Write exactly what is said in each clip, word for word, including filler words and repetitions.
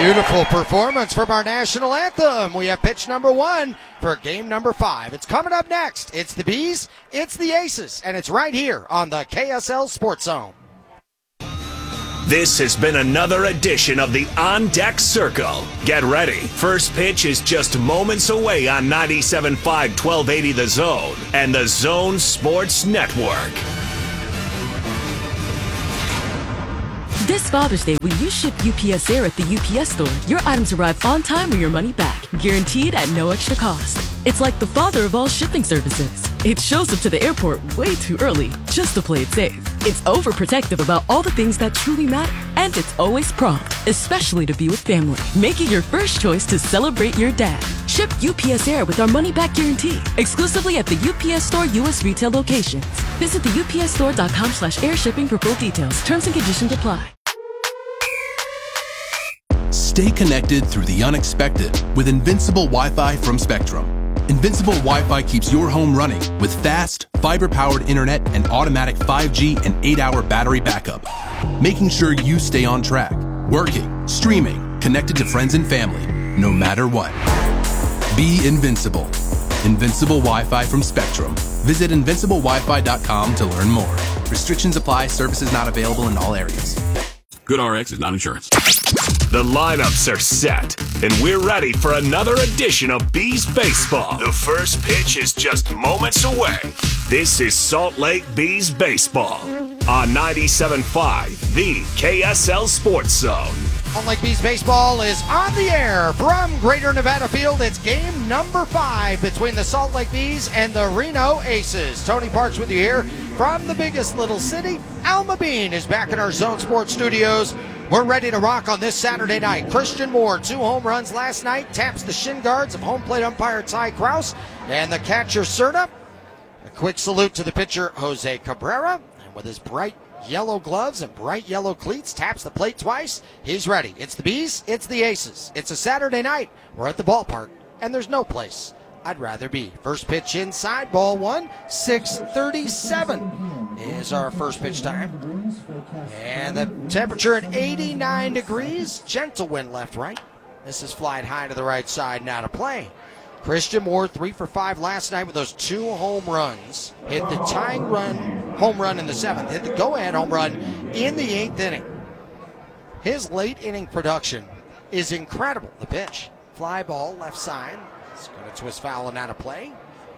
Beautiful performance from our national anthem. We have pitch number one for game number five. It's coming up next. It's the Bees, it's the Aces, and it's right here on the K S L Sports Zone. This has been another edition of the On Deck Circle. Get ready. First pitch is just moments away on ninety-seven point five, twelve eighty The Zone and the Zone Sports Network. This Father's Day, when you ship U P S Air at the U P S store, your items arrive on time or your money back, guaranteed at no extra cost. It's like the father of all shipping services. It shows up to the airport way too early, just to play it safe. It's overprotective about all the things that truly matter, and it's always prompt, especially to be with family. Make it your first choice to celebrate your dad. Ship U P S Air with our money-back guarantee, exclusively at the U P S Store U S retail locations. Visit the U P S store dot com slash air shipping for full details. Terms and conditions apply. Stay connected through the unexpected with Invincible Wi-Fi from Spectrum. Invincible Wi-Fi keeps your home running with fast, fiber-powered internet and automatic five G and eight hour battery backup, making sure you stay on track, working, streaming, connected to friends and family, no matter what. Be invincible. Invincible Wi-Fi from Spectrum. Visit invincible wi fi dot com to learn more. Restrictions apply. Services not available in all areas. Good R X is not insurance. The lineups are set, and we're ready for another edition of Bees Baseball. The first pitch is just moments away. This is Salt Lake Bees Baseball on ninety-seven point five, the K S L Sports Zone. Salt Lake Bees Baseball is on the air from Greater Nevada Field. It's game number five between the Salt Lake Bees and the Reno Aces. Tony Parks with you here from the biggest little city. Alma Bean is back in our Zone Sports studios. We're ready to rock on this Saturday night. Christian Moore, two home runs last night, taps the shin guards of home plate umpire Ty Krause and the catcher Serta. A quick salute to the pitcher Jose Cabrera, and with his bright yellow gloves and bright yellow cleats, taps the plate twice. He's ready. It's the Bees, it's the Aces. It's a Saturday night. We're at the ballpark, and there's no place I'd rather be. First pitch inside, ball one, six thirty-seven is our first pitch time. And the temperature at eighty-nine degrees, gentle wind left, right. This is flied high to the right side, now to play. Christian Moore, three for five last night with those two home runs. Hit the tying run, home run in the seventh. Hit the go-ahead home run in the eighth inning. His late inning production is incredible. The pitch, fly ball left side. It's going to twist foul and out of play.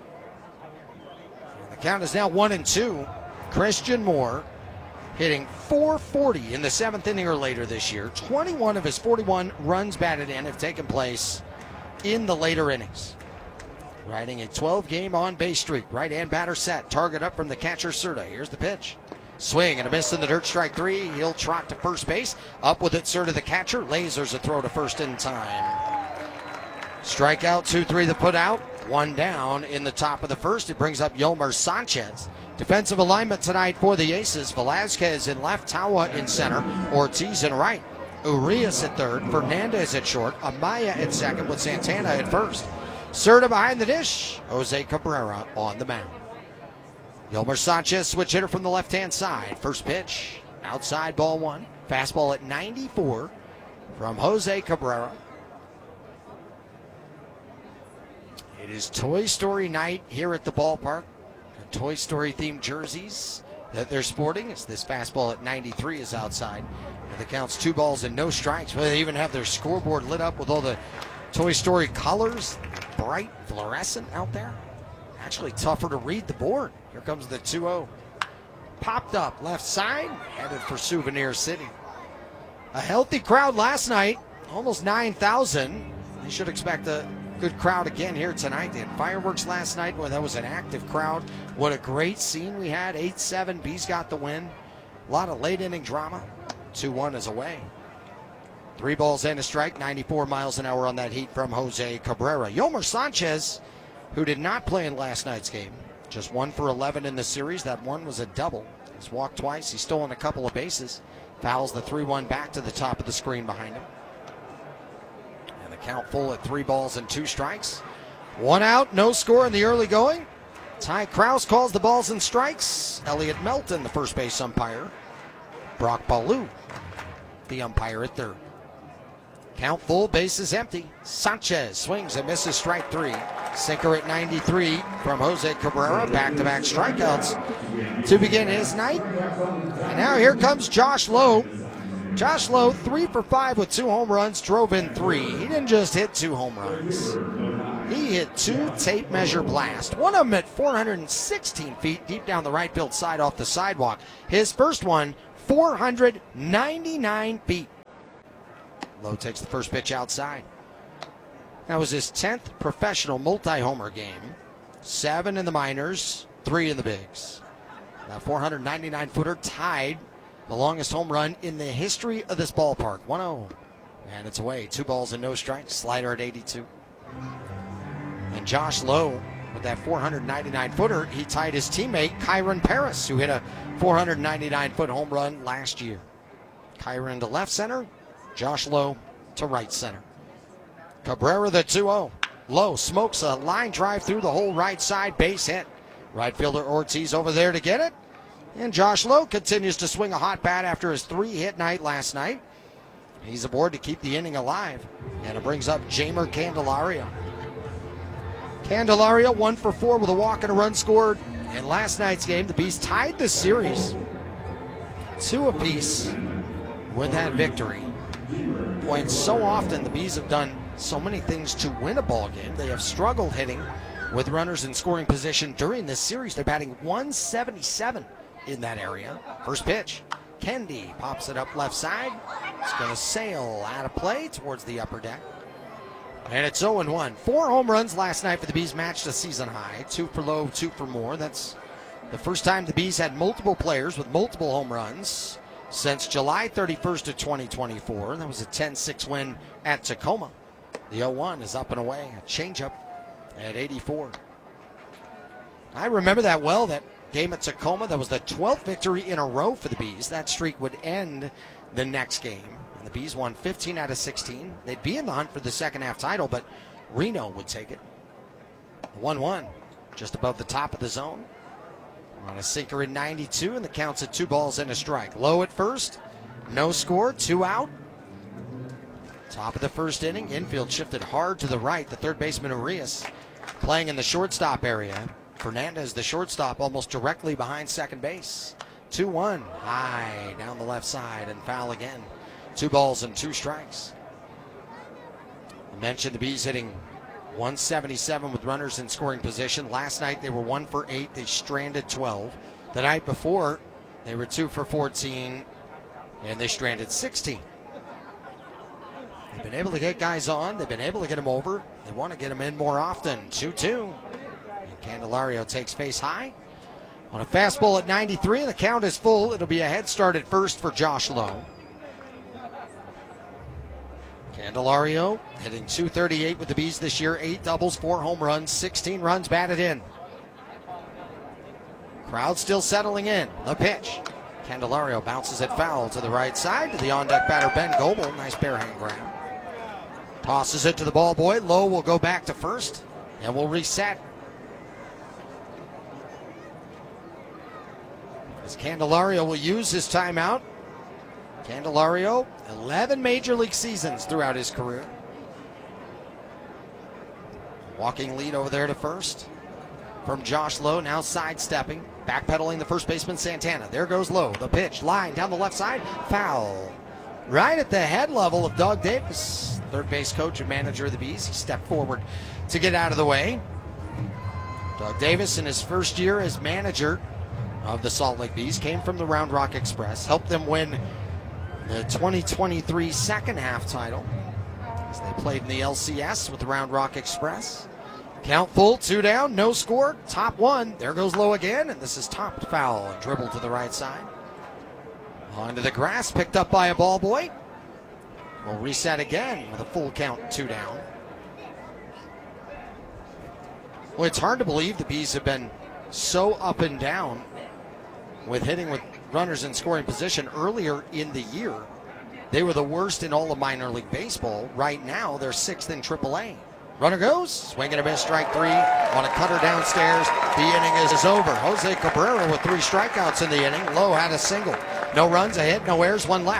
And the count is now one and two. Christian Moore hitting four forty in the seventh inning or later this year. twenty-one of his forty-one runs batted in have taken place in the later innings. Riding a twelve-game on-base streak. Right-hand batter set. Target up from the catcher Serta. Here's the pitch. Swing and a miss in the dirt, strike three. He'll trot to first base. Up with it, Serta the catcher. Lasers a throw to first in time. Strikeout, two three the put out. One down in the top of the first. It brings up Yolmer Sanchez. Defensive alignment tonight for the Aces. Velazquez in left, Tawa in center, Ortiz in right. Urias at third, Fernandez at short, Amaya at second with Santana at first. Serta behind the dish, Jose Cabrera on the mound. Yolmer Sanchez, switch hitter from the left-hand side. First pitch, outside ball one. Fastball at ninety-four from Jose Cabrera. It is Toy Story night here at the ballpark. The Toy Story themed jerseys that they're sporting as this fastball at ninety-three is outside. And the count's two balls and no strikes. But they even have their scoreboard lit up with all the Toy Story colors, bright fluorescent out there. Actually tougher to read the board. Here comes the two oh. Popped up left side, headed for Souvenir City. A healthy crowd last night, almost nine thousand. They should expect a good crowd again here tonight. They had fireworks last night. Well, that was an active crowd. What a great scene we had. eight seven, Bees got the win. A lot of late inning drama. two one is away. Three balls and a strike, ninety-four miles an hour on that heat from Jose Cabrera. Yolmer Sanchez, who did not play in last night's game, just one for eleven in the series. That one was a double. He's walked twice. He's stolen a couple of bases. Fouls the three one back to the top of the screen behind him. And the count full at three balls and two strikes. One out, no score in the early going. Ty Krause calls the balls and strikes. Elliot Melton, the first base umpire. Brock Ballou, the umpire at third. Count full, bases empty. Sanchez swings and misses strike three. Sinker at ninety-three from Jose Cabrera. Back-to-back strikeouts to begin his night. And now here comes Josh Lowe. Josh Lowe, three for five with two home runs, drove in three. He didn't just hit two home runs. He hit two tape measure blasts. One of them at four hundred sixteen feet deep down the right field side off the sidewalk. His first one, four hundred ninety-nine feet. Lowe takes the first pitch outside. That was his tenth professional multi-homer game. Seven in the minors, three in the bigs. That four hundred ninety-nine footer tied the longest home run in the history of this ballpark. one oh. And it's away. Two balls and no strikes. Slider at eighty-two. And Josh Lowe, with that four hundred ninety-nine footer, he tied his teammate Kyron Paris, who hit a four hundred ninety-nine foot home run last year. Kyron to left center, Josh Lowe to right center. Cabrera the two oh. Lowe smokes a line drive through the whole right side, base hit. Right fielder Ortiz over there to get it. And Josh Lowe continues to swing a hot bat after his three-hit night last night. He's aboard to keep the inning alive. And it brings up Jeimer Candelario. Candelario one for four with a walk and a run scored. In last night's game, the Bees tied the series two apiece with that victory. When so often the Bees have done so many things to win a ball game, they have struggled hitting with runners in scoring position during this series. They're batting one seventy-seven in that area. First pitch, Kendi pops it up left side. It's going to sail out of play towards the upper deck. And it's oh and one. Four home runs last night for the Bees, matched a season high. Two for Lowe, two for Moore. That's the first time the Bees had multiple players with multiple home runs since July thirty-first of twenty twenty-four. That was a ten six win at Tacoma. The oh one is up and away. A changeup at eighty-four. I remember that well, that game at Tacoma. That was the twelfth victory in a row for the Bees. That streak would end the next game. And the Bees won fifteen out of sixteen. They'd be in the hunt for the second half title, but Reno would take it. one one, just above the top of the zone. On a sinker in ninety-two, and the count's at two balls and a strike. Low at first, no score, two out. Top of the first inning, infield shifted hard to the right. The third baseman Urias playing in the shortstop area. Fernandez, the shortstop, almost directly behind second base. two one, high down the left side and foul again. Two balls and two strikes. I mentioned the Bees hitting one seventy-seven with runners in scoring position. Last night they were one for eight. They stranded twelve. The night before they were two for fourteen and they stranded sixteen. They've been able to get guys on. They've been able to get them over. They want to get them in more often. two two. And Candelario takes face high on a fastball at ninety-three, and the count is full. It'll be a head start at first for Josh Lowe. Candelario hitting two thirty-eight with the Bees this year. Eight doubles, four home runs, sixteen runs batted in. Crowd still settling in. The pitch. Candelario bounces it foul to the right side to the on-deck batter Ben Goebel. Nice bare hand grab. Tosses it to the ball boy. Lowe will go back to first and will reset. As Candelario will use his timeout. Candelario, eleven major league seasons throughout his career. Walking lead over there to first from Josh Lowe, now sidestepping, backpedaling the first baseman Santana. There goes Lowe, the pitch, line down the left side, foul. Right at the head level of Doug Davis, third base coach and manager of the Bees. He stepped forward to get out of the way. Doug Davis, in his first year as manager of the Salt Lake Bees, came from the Round Rock Express, helped them win the twenty twenty-three second half title as they played in the L C S with the Round Rock Express. Count full, two down, no score, top one. There goes Lowe again, and this is topped foul and dribbled to the right side. Onto the grass, picked up by a ball boy. We'll reset again with a full count, two down. Well, it's hard to believe the Bees have been so up and down with hitting with runners in scoring position. Earlier in the year, they were the worst in all of minor league baseball. Right now, they're sixth in triple A. Runner goes, swing and a miss, strike three on a cutter downstairs. The inning is, is over. Jose Cabrera with three strikeouts in the inning. Lowe had a single. No runs, a hit, no errors, one left.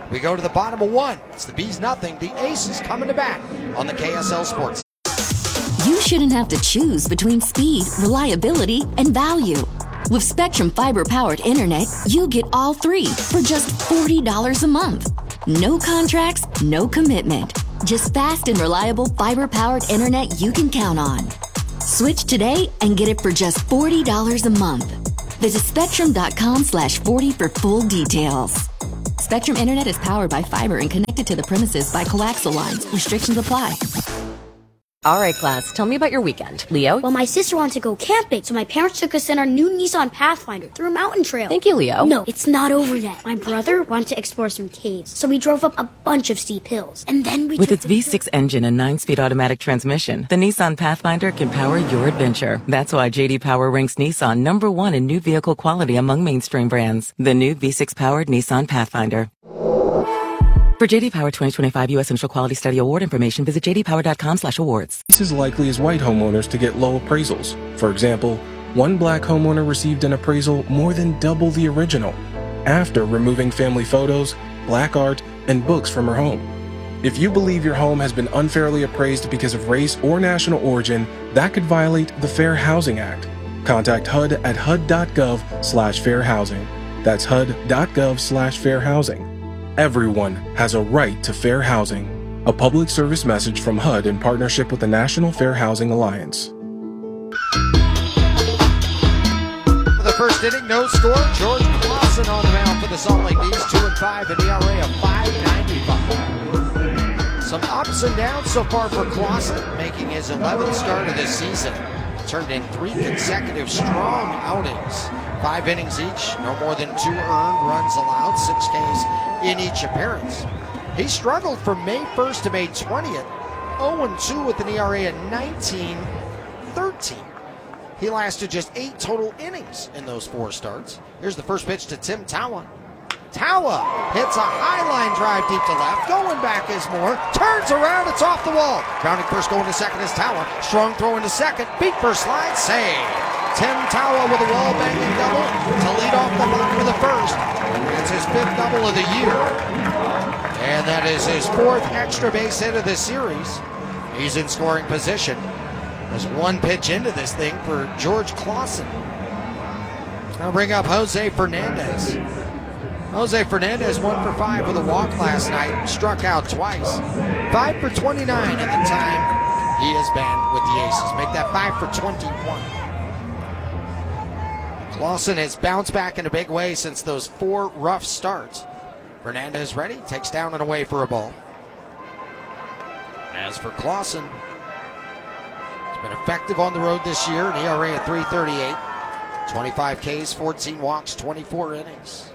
We go to the bottom of one. It's the Bees nothing. The Aces coming to bat on the K S L Sports. You shouldn't have to choose between speed, reliability, and value. With Spectrum fiber-powered internet, you get all three for just forty dollars a month. No contracts, no commitment. Just fast and reliable fiber-powered internet you can count on. Switch today and get it for just forty dollars a month. Visit spectrum.com slash 40 for full details. Spectrum Internet is powered by fiber and connected to the premises by coaxial lines. Restrictions apply. All right, class, tell me about your weekend. Leo? Well, my sister wanted to go camping, so my parents took us in our new Nissan Pathfinder through a mountain trail. Thank you, Leo. No, it's not over yet. My brother wanted to explore some caves, so we drove up a bunch of steep hills. And then we With took its the- V six engine and nine-speed automatic transmission, the Nissan Pathfinder can power your adventure. That's why J D Power ranks Nissan number one in new vehicle quality among mainstream brands. The new V six-powered Nissan Pathfinder. For J D Power twenty twenty-five U S Initial Quality Study Award information, visit j d power dot com slash awards. It's as likely as white homeowners to get low appraisals. For example, one black homeowner received an appraisal more than double the original after removing family photos, black art, and books from her home. If you believe your home has been unfairly appraised because of race or national origin, that could violate the Fair Housing Act. Contact H U D at H U D dot gov slash fair housing. That's H U D dot gov slash fair housing. Everyone has a right to fair housing. A public service message from H U D in partnership with the National Fair Housing Alliance. For the first inning, no score. George Clausen on the mound for the Salt Lake Bees, two and five, an E R A of five ninety-five. Some ups and downs so far for Clausen, making his eleventh start of this season. Turned in three consecutive strong outings. Five innings each, no more than two earned runs allowed, six Ks in each appearance. He struggled from May first to May twentieth, oh and two with an E R A of nineteen thirteen. He lasted just eight total innings in those four starts. Here's the first pitch to Tim Tawa. Tawa hits a high line drive deep to left. Going back is Moore. Turns around, it's off the wall. Grounding first, going to second is Tawa. Strong throw into second. Beat first slide, save. Tim Tawa with a wall banging double to lead off the bottom of the first. It's his fifth double of the year. And that is his fourth extra base hit of the series. He's in scoring position. There's one pitch into this thing for George Clausen. I'll bring up Jose Fernandez. Jose Fernandez one for five with a walk last night, struck out twice. Five for twenty-nine at the time he has been with the Aces. Make that five for twenty-one. Clausen has bounced back in a big way since those four rough starts. Fernandez ready, takes down and away for a ball. As for Clausen, he's been effective on the road this year, an E R A of three thirty-eight, twenty-five Ks, fourteen walks, twenty-four innings.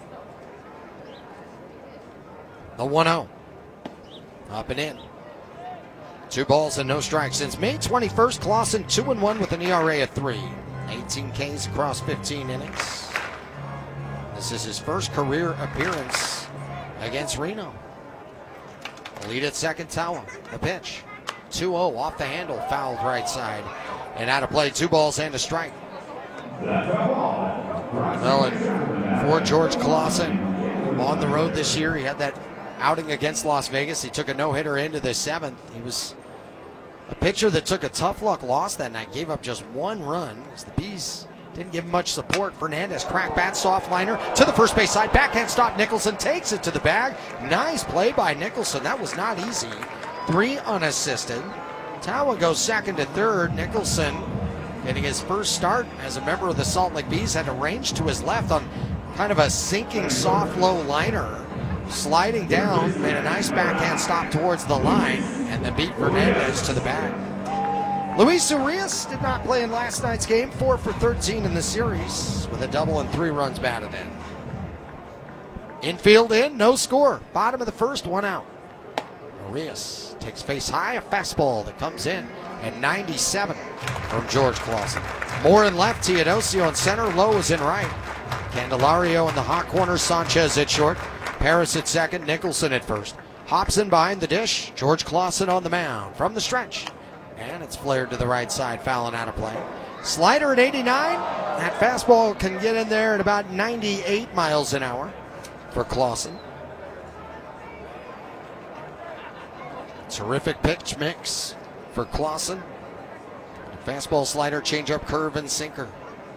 The one oh, up and in. Two balls and no strikes. Since May twenty-first, Clausen two and one with an E R A of three. eighteen Ks across fifteen innings. This is his first career appearance against Reno. Lead at second, Tawa. The pitch. two oh off the handle, fouled right side. And out of play, two balls and a strike. Well, and for George Clausen on the road this year, he had that outing against Las Vegas. He took a no-hitter into the seventh. He was a pitcher that took a tough luck loss that night, gave up just one run as the Bees didn't give him much support. Fernandez crack bat, soft liner to the first base side, backhand stop. Nicholson takes it to the bag. Nice play by Nicholson. That was not easy. Three unassisted. Tawa goes second to third. Nicholson getting his first start as a member of the Salt Lake Bees, had a range to his left on kind of a sinking soft low liner. Sliding down, made a nice backhand stop towards the line, and then beat Fernandez to the bag. Luis Urias did not play in last night's game, four for thirteen in the series, with a double and three runs batted in. Infield in, no score. Bottom of the first, one out. Urias takes face high, a fastball that comes in at ninety-seven from George Clausen. Moore in left, Teodosio in center, Lowe is in right. Candelario in the hot corner, Sanchez at short. Paris at second, Nicholson at first. Hobson behind the dish, George Clausen on the mound from the stretch. And it's flared to the right side, fouling out of play. Slider at eighty-nine. That fastball can get in there at about ninety-eight miles an hour for Clausen. Terrific pitch mix for Clausen. Fastball, slider, changeup, curve, and sinker.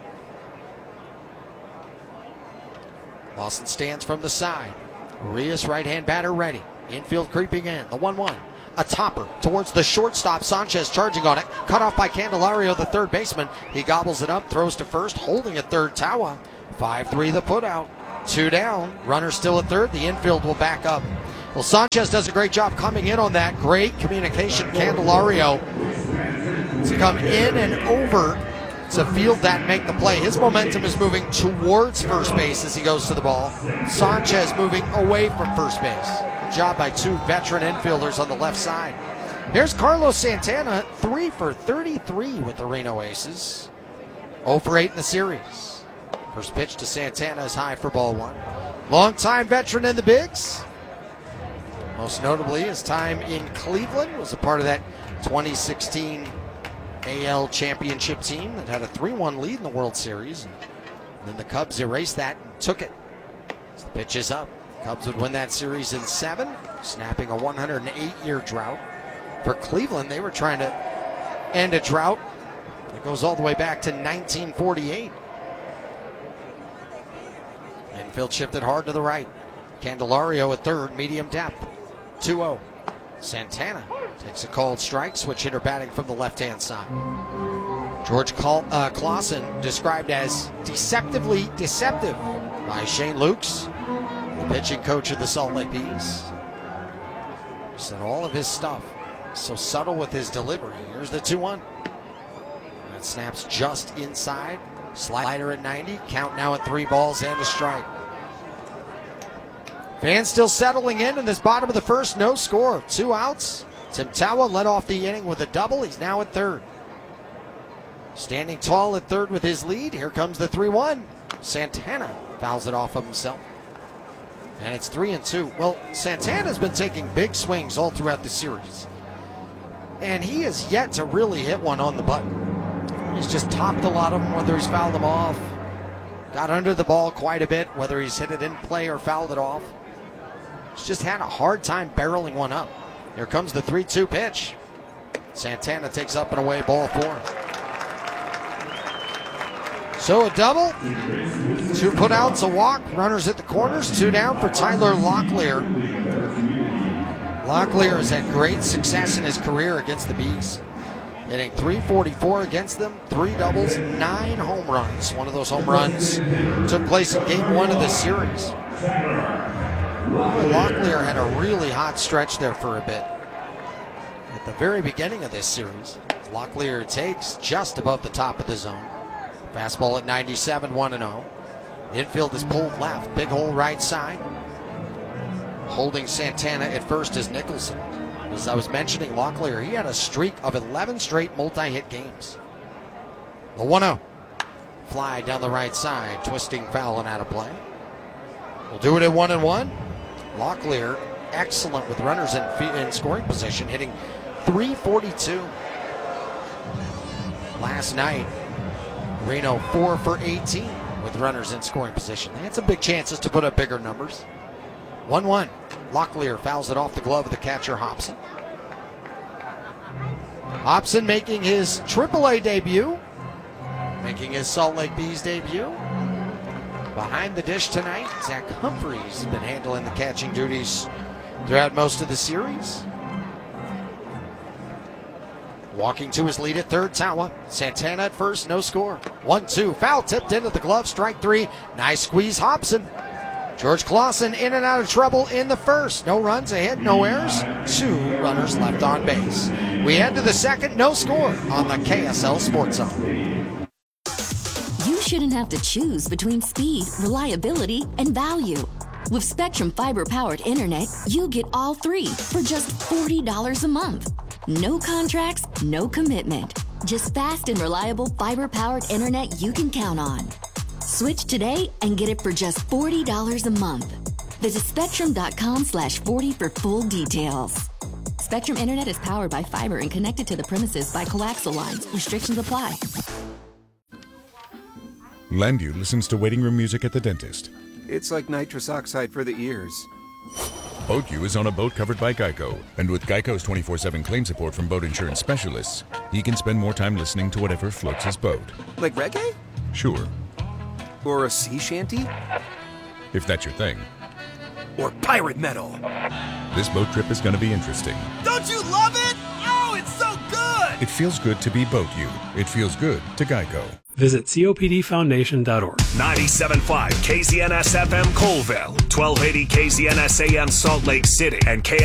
Clausen stands from the side. Urias, right-hand batter, ready. Infield creeping in. The one one. A topper towards the shortstop. Sanchez charging on it. Cut off by Candelario, the third baseman. He gobbles it up, throws to first, holding at third, Tawa. five three the putout. Two down. Runner still at third. The infield will back up. Well, Sanchez does a great job coming in on that. Great communication. Candelario to come in and over to field that and make the play. His momentum is moving towards first base as he goes to the ball. Sanchez moving away from first base. Good job by two veteran infielders on the left side. Here's Carlos Santana, three for thirty-three with the Reno Aces. oh for eight in the series. First pitch to Santana is high for ball one. Longtime veteran in the bigs. Most notably, his time in Cleveland was a part of that twenty sixteen A L championship team that had a three one lead in the World Series. And then the Cubs erased that and took it. So the pitch is up. Cubs would win that series in seven, snapping a one hundred eight year drought. For Cleveland, they were trying to end a drought that goes all the way back to nineteen forty-eight. Infield shifted hard to the right. Candelario at third, medium depth. two oh. Santana takes a called strike, switch hitter batting from the left-hand side. George Col- uh, Clausen described as deceptively deceptive by Shane Lukes, the pitching coach of the Salt Lake Bees. Said all of his stuff, so subtle with his delivery. Here's the two one. That snaps just inside. Slider at ninety. Count now at three balls and a strike. Fans still settling in in this bottom of the first. No score. Two outs. Tim Tawa led off the inning with a double. He's now at third. Standing tall at third with his lead. Here comes the three one. Santana fouls it off of himself. And it's three and two. Well, Santana's been taking big swings all throughout the series. And he has yet to really hit one on the button. He's just topped a lot of them, whether he's fouled them off. Got under the ball quite a bit, whether he's hit it in play or fouled it off. He's just had a hard time barreling one up. Here comes the three two pitch. Santana takes up and away, ball four. So a double, two putouts, a walk, runners at the corners, two down for Tyler Locklear. Locklear has had great success in his career against the Bees. Hitting three forty-four against them, three doubles, nine home runs. One of those home runs took place in game one of the series. Locklear had a really hot stretch there for a bit. At the very beginning of this series, Locklear takes just above the top of the zone. Fastball at ninety-seven, one and oh. Infield is pulled left, big hole right side. Holding Santana at first is Nicholson. As I was mentioning, Locklear, he had a streak of eleven straight multi-hit games. The one oh. Fly down the right side, twisting foul and out of play. We'll do it at one and one. Locklear, excellent with runners in, in scoring position, hitting three forty-two. Last night, Reno four for eighteen with runners in scoring position. They had some big chances to put up bigger numbers. one one. Locklear fouls it off the glove of the catcher, Hobson. Hobson making his triple A debut, making his Salt Lake Bees debut. Behind the dish tonight, Zach Humphreys has been handling the catching duties throughout most of the series. Walking to his lead at third, Tawa. Santana at first, no score. one two, foul tipped into the glove, strike three. Nice squeeze, Hobson. George Clausen in and out of trouble in the first. No runs ahead, no errors. Two runners left on base. We head to the second, no score on the K S L Sports Zone. You shouldn't have to choose between speed, reliability, and value. With Spectrum Fiber-powered internet, you get all three for just forty dollars a month. No contracts, no commitment. Just fast and reliable fiber-powered internet you can count on. Switch today and get it for just forty dollars a month. Visit spectrum.com slash 40 for full details. Spectrum Internet is powered by fiber and connected to the premises by coaxial lines. Restrictions apply. Lendu listens to waiting room music at the dentist. It's like nitrous oxide for the ears. BoatU is on a boat covered by Geico, and with Geico's twenty-four seven claim support from boat insurance specialists, he can spend more time listening to whatever floats his boat. Like reggae? Sure. Or a sea shanty? If that's your thing. Or pirate metal? This boat trip is going to be interesting. Don't you love it? Oh, it's so good! It feels good to be BoatU. It feels good to Geico. Visit C O P D foundation dot org. ninety-seven point five K Z N S F M Colville, twelve eighty K Z N S A M Salt Lake City, and K